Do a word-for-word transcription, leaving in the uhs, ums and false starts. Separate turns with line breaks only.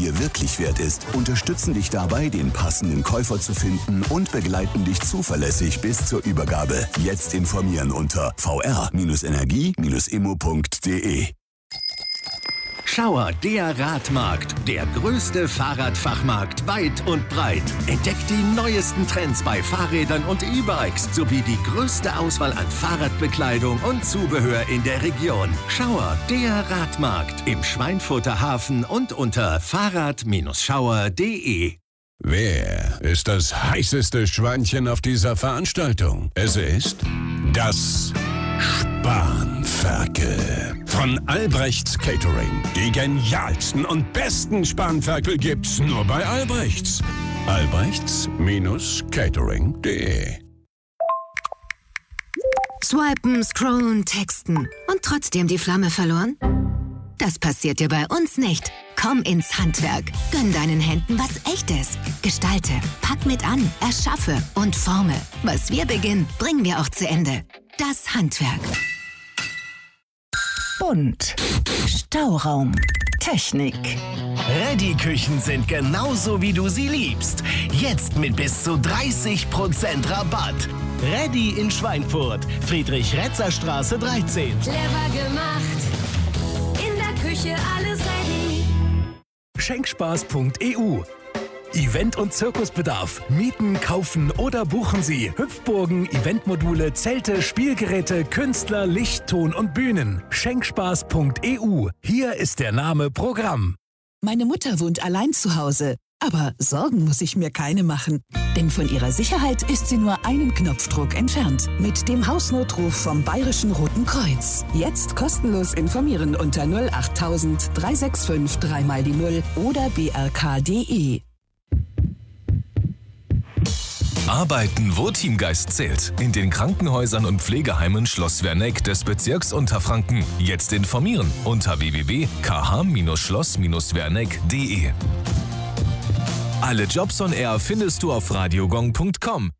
dir wirklich wert ist, unterstützen dich dabei, den passenden Käufer zu finden und begleiten dich zuverlässig bis zur Übergabe. Jetzt informieren unter v r energie Bindestrich immo punkt de.
Schauer, der Radmarkt, der größte Fahrradfachmarkt weit und breit. Entdeckt die neuesten Trends bei Fahrrädern und E-Bikes sowie die größte Auswahl an Fahrradbekleidung und Zubehör in der Region. Schauer, der Radmarkt im Schweinfurter Hafen und unter fahrrad Schauer punkt de.
Wer ist das heißeste Schweinchen auf dieser Veranstaltung? Es ist das Spanferkel von Albrechts Catering. Die genialsten und besten Spanferkel gibt's nur bei Albrechts. Albrechts Catering punkt de.
Swipen, scrollen, texten und trotzdem die Flamme verloren? Das passiert dir bei uns nicht. Komm ins Handwerk. Gönn deinen Händen was Echtes. Gestalte, pack mit an, erschaffe und forme. Was wir beginnen, bringen wir auch zu Ende. Das Handwerk.
Bunt. Stauraum. Technik.
Reddy-Küchen sind genauso, wie du sie liebst. Jetzt mit bis zu dreißig Prozent Rabatt. Reddy in Schweinfurt. Friedrich-Retzer-Straße dreizehn.
Clever gemacht. In der Küche alles ready.
Schenkspaß punkt e u. Event- und Zirkusbedarf. Mieten, kaufen oder buchen Sie. Hüpfburgen, Eventmodule, Zelte, Spielgeräte, Künstler, Licht, Ton und Bühnen. Schenkspaß punkt e u. Hier ist der Name Programm.
Meine Mutter wohnt allein zu Hause. Aber Sorgen muss ich mir keine machen. Denn von ihrer Sicherheit ist sie nur einen Knopfdruck entfernt. Mit dem Hausnotruf vom Bayerischen Roten Kreuz. Jetzt kostenlos informieren unter null achttausend, drei sechs fünf, drei mal die null oder b r k punkt de.
Arbeiten, wo Teamgeist zählt. In den Krankenhäusern und Pflegeheimen Schloss Werneck des Bezirks Unterfranken. Jetzt informieren unter w w w punkt k h schloss werneck punkt de. Alle Jobs on Air findest du auf radiogong punkt com.